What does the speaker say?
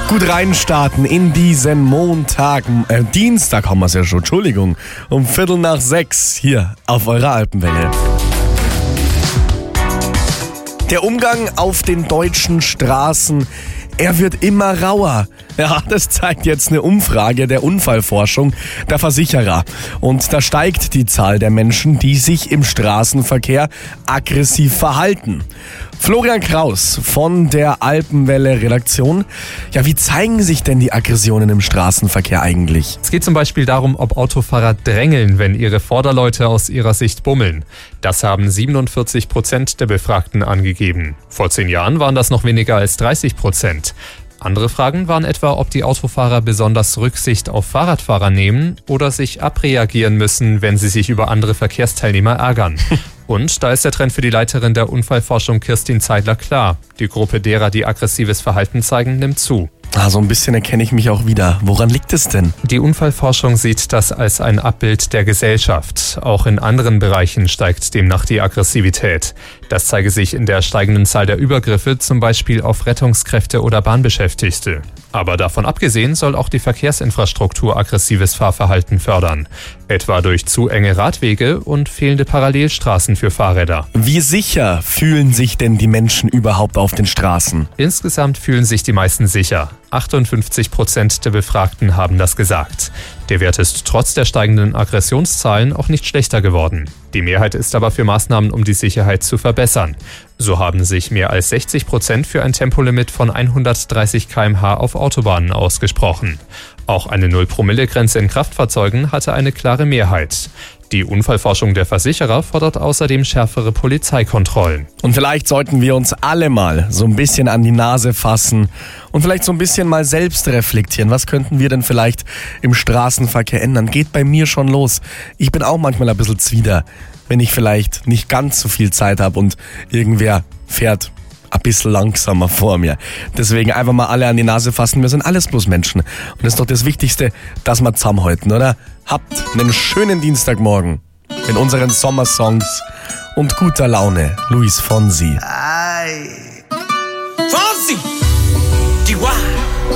Gut reinstarten in diesen Dienstag haben wir es ja schon, Entschuldigung, um 5:45 hier auf eurer Alpenwelle. Der Umgang auf den deutschen Straßen, er wird immer rauer. Ja, das zeigt jetzt eine Umfrage der Unfallforschung der Versicherer. Und da steigt die Zahl der Menschen, die sich im Straßenverkehr aggressiv verhalten. Florian Kraus von der Alpenwelle-Redaktion. Ja, wie zeigen sich denn die Aggressionen im Straßenverkehr eigentlich? Es geht zum Beispiel darum, ob Autofahrer drängeln, wenn ihre Vorderleute aus ihrer Sicht bummeln. Das haben 47% der Befragten angegeben. Vor 10 Jahren waren das noch weniger als 30%. Andere Fragen waren etwa, ob die Autofahrer besonders Rücksicht auf Fahrradfahrer nehmen oder sich abreagieren müssen, wenn sie sich über andere Verkehrsteilnehmer ärgern. Und da ist der Trend für die Leiterin der Unfallforschung Kirstin Zeidler klar. Die Gruppe derer, die aggressives Verhalten zeigen, nimmt zu. So ein bisschen erkenne ich mich auch wieder. Woran liegt es denn? Die Unfallforschung sieht das als ein Abbild der Gesellschaft. Auch in anderen Bereichen steigt demnach die Aggressivität. Das zeige sich in der steigenden Zahl der Übergriffe, zum Beispiel auf Rettungskräfte oder Bahnbeschäftigte. Aber davon abgesehen soll auch die Verkehrsinfrastruktur aggressives Fahrverhalten fördern. Etwa durch zu enge Radwege und fehlende Parallelstraßen für Fahrräder. Wie sicher fühlen sich denn die Menschen überhaupt auf den Straßen? Insgesamt fühlen sich die meisten sicher. 58% der Befragten haben das gesagt. Der Wert ist trotz der steigenden Aggressionszahlen auch nicht schlechter geworden. Die Mehrheit ist aber für Maßnahmen, um die Sicherheit zu verbessern. So haben sich mehr als 60% für ein Tempolimit von 130 km/h auf Autobahnen ausgesprochen. Auch eine 0-Promille-Grenze in Kraftfahrzeugen hatte eine klare Mehrheit. Die Unfallforschung der Versicherer fordert außerdem schärfere Polizeikontrollen. Und vielleicht sollten wir uns alle mal so ein bisschen an die Nase fassen und vielleicht so ein bisschen mal selbst reflektieren. Was könnten wir denn vielleicht im Straßenverkehr ändern? Geht bei mir schon los. Ich bin auch manchmal ein bisschen zwider, wenn ich vielleicht nicht ganz so viel Zeit habe und irgendwer fährt ein bisschen langsamer vor mir. Deswegen einfach mal alle an die Nase fassen. Wir sind alles bloß Menschen. Und das ist doch das Wichtigste, dass wir zusammenhalten, oder? Habt einen schönen Dienstagmorgen mit unseren Sommersongs und guter Laune. Luis Fonsi. Fonsi! Die